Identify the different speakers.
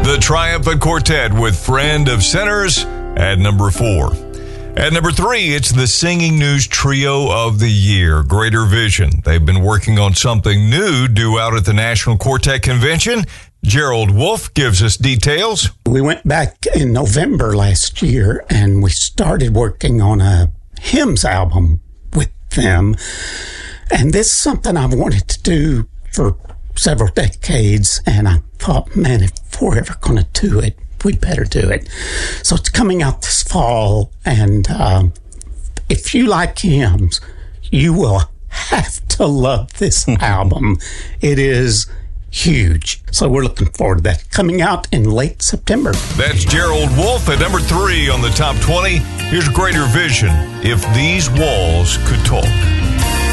Speaker 1: The Triumphant Quartet with Friend of Sinners at number 4. At number 3, it's the Singing News Trio of the Year, Greater Vision. They've been working on something new due out at the National Quartet Convention. Gerald Wolf gives us details.
Speaker 2: We went back in November last year and we started working on a hymns album with them. And this is something I've wanted to do for several decades, and I thought, man, if we're ever going to do it, we better do it. So it's coming out this fall, and if you like hymns, you will have to love this album. It is huge. So we're looking forward to that. Coming out in late September.
Speaker 1: That's Gerald Wolf at number 3 on the top 20. Here's Greater Vision, If These Walls Could Talk.